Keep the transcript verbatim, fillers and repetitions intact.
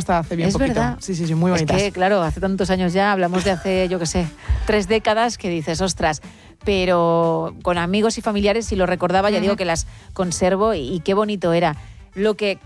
hasta hace bien es poquito. Verdad. Sí, sí, sí, muy bonitas. Es que, claro, hace tantos años ya, hablamos de hace, yo qué sé, tres décadas, que dices, ostras, pero con amigos y familiares, si lo recordaba, ya uh-huh. digo que las conservo y, y qué bonito era. Lo que